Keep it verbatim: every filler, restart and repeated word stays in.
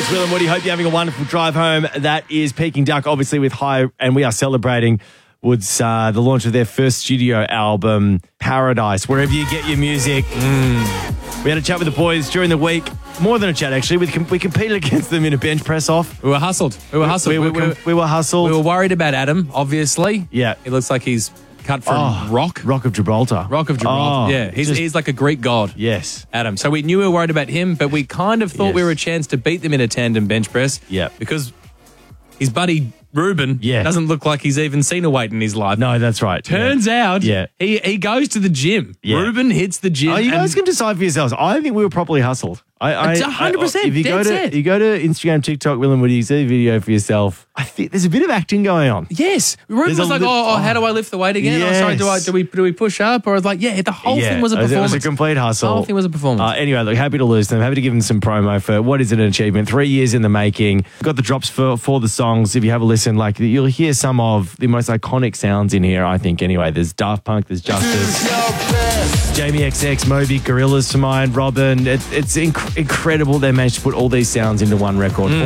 It's Will and Woody. Hope you're having a wonderful drive home. That is Peking Duck, obviously with High, and we are celebrating Wood's uh, the launch of their first studio album, Paradise, wherever you get your music. Mm. We had a chat with the boys during the week. More than a chat, actually. We, com- we competed against them in a bench press off. We were hustled. We were hustled. We, we, we, we, were, we were hustled. we were worried about Adam, obviously. Yeah. He looks like he's cut from Oh, rock. Rock of Gibraltar. Rock of Gibraltar. Oh, yeah, he's, just- he's like a Greek god. Yes. Adam. So we knew we were worried about him, but we kind of thought Yes. we were a chance to beat them in a tandem bench press. Yeah. Because his buddy Ruben Yeah. doesn't look like he's even seen a weight in his life. No, that's right. Turns yeah. out Yeah. he, he goes to the gym. Yeah. Ruben hits the gym. Oh, you and- guys can decide for yourselves. I think we were properly hustled. I, I, It's one hundred percent, I- If you go dead to set. you go to Instagram, TikTok, Will and Woody, see a video for yourself. I think there's a bit of acting going on. Yes. Ruben There's was a like, li- oh, oh, how do I lift the weight again? Oh, sorry, do I Yes. do we do we push up? Or I was like, yeah, the whole Yeah, thing was a it was- performance. It was a complete hustle. The whole thing was a performance. Uh, anyway, look, happy to lose them. Happy to give them some promo for what is an achievement. Three years in the making. Got the drops for, for the songs. If you have a listen, like you'll hear some of the most iconic sounds in here, I think, anyway. There's Daft Punk, there's Justice, Jamie X X, Moby, Gorillaz to mine, Robin. It, it's inc- incredible they managed to put all these sounds into one record.